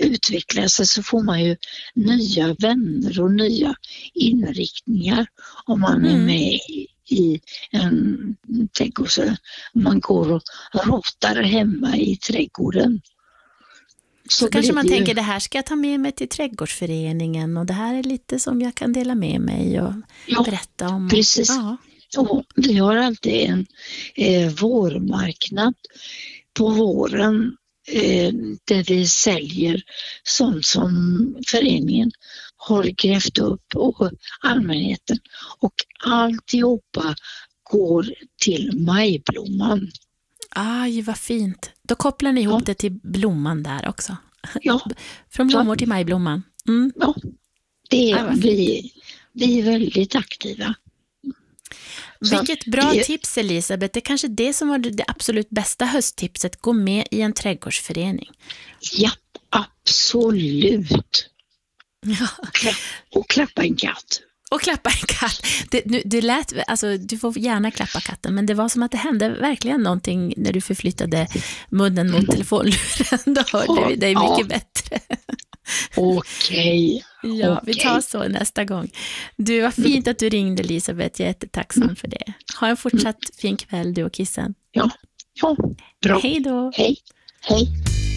utvecklar sig så får man ju nya vänner och nya inriktningar om man är med i en trädgård. Man går och rotar hemma i trädgården. Så kanske man tänker, det här ska jag ta med mig till trädgårdsföreningen och det här är lite som jag kan dela med mig och berätta om. Precis. Ja. Och vi har alltid en vårmarknad på våren där vi säljer sånt som föreningen har grävt upp och allmänheten. Och alltihopa går till majblomman. Aj, vad fint. Då kopplar ni ihop det till blomman där också. Ja. Från blommor till majblomman. Mm. Ja, vi är väldigt aktiva. Vilket bra tips, Elisabeth. Det är kanske det som var det absolut bästa hösttipset. Gå med i en trädgårdsförening. Ja, absolut. Ja. Och klappa en katt. Och klappa en katt. Du får gärna klappa katten, men det var som att det hände verkligen någonting när du förflyttade munnen mot telefonluren. Då hörde vi dig mycket bättre. Okej. Ja, vi tar så nästa gång. Du, var fint att du ringde, Elisabeth. Jag är jättetacksam för det. Ha en fortsatt fin kväll, du och kissen. Ja, bra. Hej då. Hej.